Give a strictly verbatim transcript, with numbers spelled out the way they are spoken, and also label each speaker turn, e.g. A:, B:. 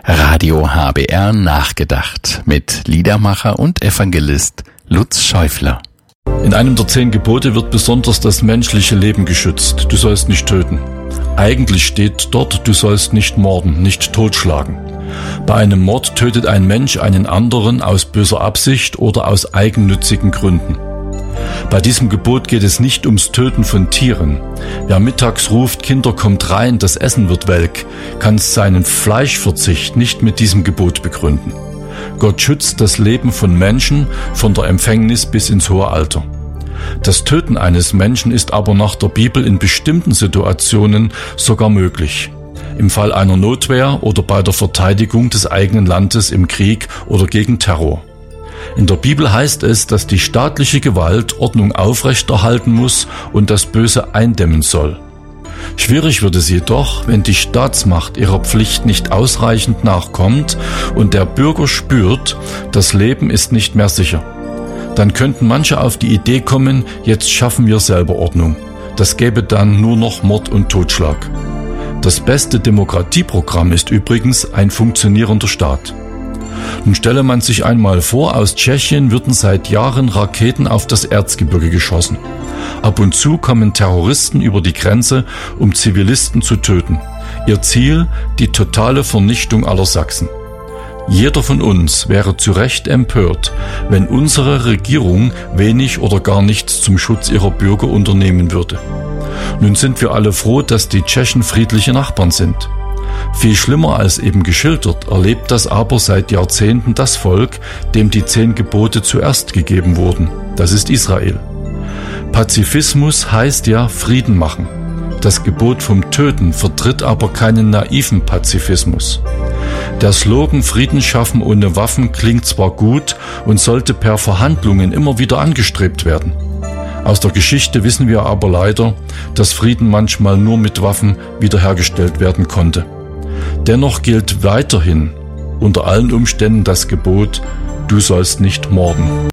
A: Radio H B R nachgedacht mit Liedermacher und Evangelist Lutz Schäufler.
B: In einem der zehn Gebote wird besonders das menschliche Leben geschützt. Du sollst nicht töten. Eigentlich steht dort, du sollst nicht morden, nicht totschlagen. Bei einem Mord tötet ein Mensch einen anderen aus böser Absicht oder aus eigennützigen Gründen. Bei diesem Gebot geht es nicht ums Töten von Tieren. Wer mittags ruft, Kinder, kommt rein, das Essen wird welk, kann seinen Fleischverzicht nicht mit diesem Gebot begründen. Gott schützt das Leben von Menschen von der Empfängnis bis ins hohe Alter. Das Töten eines Menschen ist aber nach der Bibel in bestimmten Situationen sogar möglich. Im Fall einer Notwehr oder bei der Verteidigung des eigenen Landes im Krieg oder gegen Terror. In der Bibel heißt es, dass die staatliche Gewalt Ordnung aufrechterhalten muss und das Böse eindämmen soll. Schwierig wird es jedoch, wenn die Staatsmacht ihrer Pflicht nicht ausreichend nachkommt und der Bürger spürt, das Leben ist nicht mehr sicher. Dann könnten manche auf die Idee kommen, jetzt schaffen wir selber Ordnung. Das gäbe dann nur noch Mord und Totschlag. Das beste Demokratieprogramm ist übrigens ein funktionierender Staat. Nun stelle man sich einmal vor, aus Tschechien würden seit Jahren Raketen auf das Erzgebirge geschossen. Ab und zu kommen Terroristen über die Grenze, um Zivilisten zu töten. Ihr Ziel, die totale Vernichtung aller Sachsen. Jeder von uns wäre zu Recht empört, wenn unsere Regierung wenig oder gar nichts zum Schutz ihrer Bürger unternehmen würde. Nun sind wir alle froh, dass die Tschechen friedliche Nachbarn sind. Viel schlimmer als eben geschildert erlebt das aber seit Jahrzehnten das Volk, dem die zehn Gebote zuerst gegeben wurden. Das ist Israel. Pazifismus heißt ja Frieden machen. Das Gebot vom Töten vertritt aber keinen naiven Pazifismus. Der Slogan Frieden schaffen ohne Waffen klingt zwar gut und sollte per Verhandlungen immer wieder angestrebt werden. Aus der Geschichte wissen wir aber leider, dass Frieden manchmal nur mit Waffen wiederhergestellt werden konnte. Dennoch gilt weiterhin unter allen Umständen das Gebot, du sollst nicht morden.